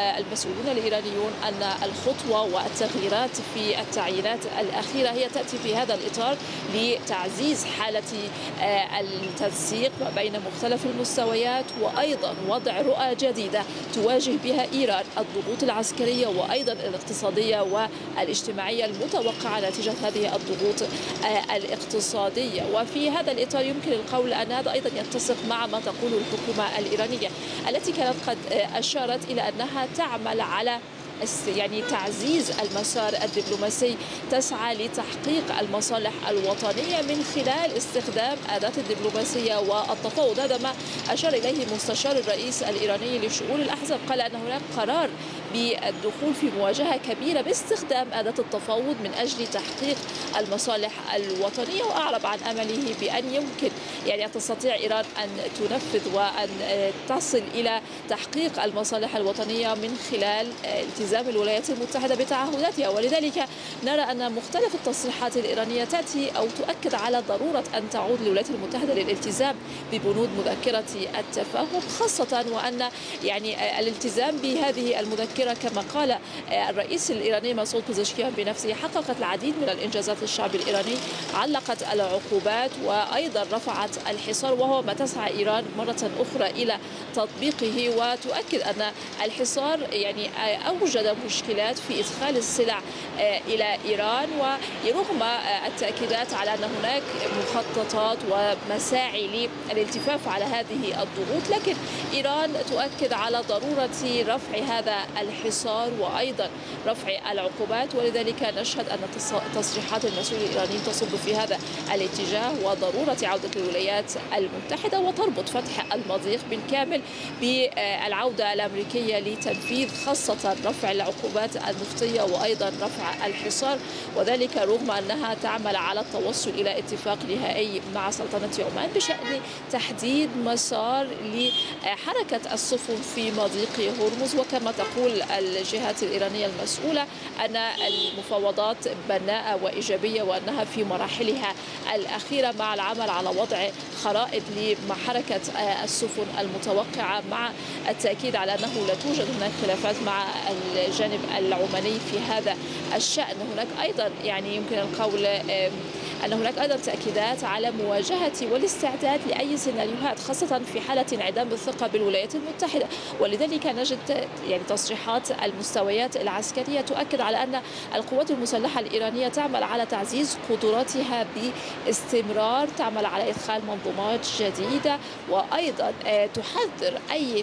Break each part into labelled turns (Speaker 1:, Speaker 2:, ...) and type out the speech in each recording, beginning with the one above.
Speaker 1: المسؤولون الإيرانيون أن الخطوة والتغييرات في التعيينات الأخيرة هي تأتي في هذا الإطار لتعزيز حالة التنسيق بين مختلف المستويات، وأيضا وضع رؤى جديدة تواجه بها إيران الضغوط العسكرية وأيضا الاقتصادية والاجتماعية المتوقعة نتيجة هذه الضغوط الاقتصادية. وفي هذا الإطار يمكن القول أن هذا أيضا يتسق مع ما تقوله الحكومة الإيرانية التي كانت قد أشارت إلى أنها تعمل على تعزيز المسار الدبلوماسي، تسعى لتحقيق المصالح الوطنية من خلال استخدام أداة الدبلوماسية والتفاوض. هذا ما أشار إليه مستشار الرئيس الإيراني لشؤون الأحزاب، قال أن هناك قرار بالدخول في مواجهة كبيرة باستخدام أداة التفاوض من أجل تحقيق المصالح الوطنية، وأعرب عن أمله بأن يمكن أن تستطيع إيران أن تنفذ وأن تصل إلى تحقيق المصالح الوطنية من خلال التزام الولايات المتحدة بتعهداتها. ولذلك نرى أن مختلف التصريحات الإيرانية تأتي أو تؤكد على ضرورة أن تعود الولايات المتحدة للالتزام ببنود مذكرة التفاهم، خاصة وأن الالتزام بهذه المذكرة كما قال الرئيس الإيراني مسعود بزشكيان بنفسه حققت العديد من الإنجازات للشعب الإيراني، علقت العقوبات وأيضا رفعت الحصار، وهو ما تسعى إيران مرة أخرى إلى تطبيقه. وتؤكد أن الحصار أوجد مشكلات في إدخال السلع إلى إيران، ورغم التأكيدات على أن هناك مخططات ومساعي للالتفاف على هذه الضغوط، لكن إيران تؤكد على ضرورة رفع هذا الحصار وأيضا رفع العقوبات. ولذلك نشهد أن تصريحات المسؤول الإيراني تصب في هذا الاتجاه، وضرورة عودة الولايات المتحدة وتربط فتح المضيق بالكامل بالعودة الأمريكية لتنفيذ خاصة رفع العقوبات المفتية وأيضا رفع الحصار، وذلك رغم أنها تعمل على التوصل إلى اتفاق نهائي مع سلطنة عمان بشأن تحديد مسار لحركة السفن في مضيق هرمز. وكما تقول الجهات الإيرانية المسؤولة أن المفاوضات بناءة وإيجابية وأنها في مراحلها الأخيرة مع العمل على وضع خرائط لحركة السفن المتوقعة، مع التأكيد على أنه لا توجد هناك خلافات مع الجانب العماني في هذا الشأن. هناك أيضا يمكن القول أن هناك أيضا تأكيدات على مواجهة والاستعداد لأي سيناريوهات، خاصة في حالة انعدام الثقة بالولايات المتحدة. ولذلك نجد تصريحات المستويات العسكرية تؤكد على أن القوات المسلحة الإيرانية تعمل على تعزيز قدراتها باستمرار، تعمل على إدخال منظومات جديدة، وأيضا تحذر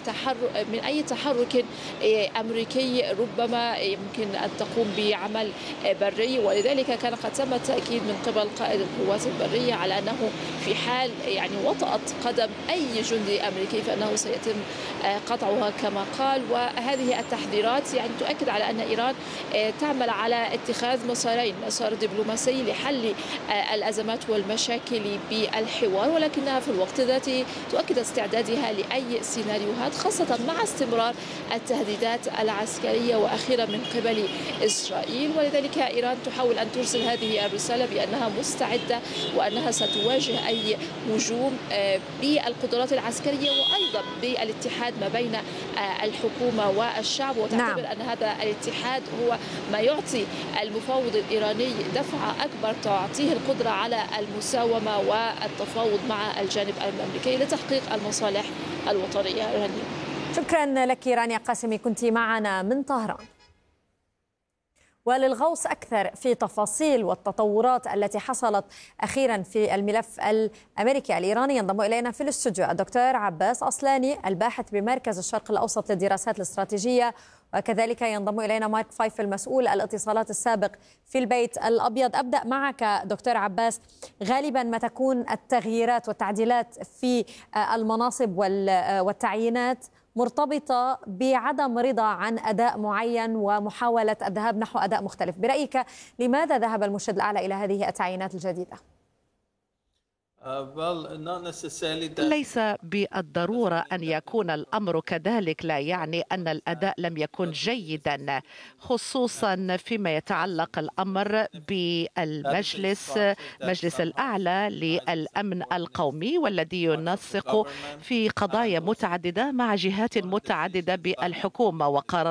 Speaker 1: من أي تحرك أمريكي ربما يمكن أن تقوم بعمل بري. ولذلك كان قد تم التأكيد من قبل قائد القوات البرية على أنه في حال وطأت قدم أي جندي أمريكي فإنه سيتم قطعها كما قال. وهذه التحذيرات تؤكد على أن إيران تعمل على اتخاذ مسارين، مسار دبلوماسي لحل الأزمات والمشاكل بالحوار، ولكنها في الوقت ذاته تؤكد استعدادها لأي سيناريوهات، خاصة مع استمرار التهديدات العسكرية وأخيرا من قبل إسرائيل. ولذلك إيران تحاول أن ترسل هذه الرسالة بأنها مستعدة وأنها ستواجه أي هجوم بالقدرات العسكرية وأيضا بالاتحاد ما بين الحكومة والشعب، وتعتبر أن هذا الاتحاد هو ما يعطي المفاوض الإيراني دفعة أكبر تعطيه القدرة على المساومة والتفاوض مع الجانب الأمريكي لتحقيق المصالح الوطنية.
Speaker 2: شكرا لك رانيا قاسمي، كنت معنا من طهران. وللغوص أكثر في تفاصيل والتطورات التي حصلت أخيرا في الملف الأمريكي الإيراني ينضم إلينا في الاستوديو الدكتور عباس أصلاني، الباحث بمركز الشرق الأوسط للدراسات الاستراتيجية، وكذلك ينضم إلينا مارك فايف المسؤول الاتصالات السابق في البيت الأبيض. أبدأ معك دكتور عباس، غالبا ما تكون التغييرات والتعديلات في المناصب والتعيينات مرتبطة بعدم رضا عن أداء معين ومحاولة الذهاب نحو أداء مختلف. برأيك لماذا ذهب المرشد الأعلى إلى هذه التعيينات الجديدة؟
Speaker 3: ليس بالضرورة أن يكون الأمر كذلك، لا يعني أن الأداء لم يكن جيدا، خصوصا فيما يتعلق الأمر بالمجلس، مجلس الأعلى للأمن القومي، والذي ينسق في قضايا متعددة مع جهات متعددة بالحكومة وقرارات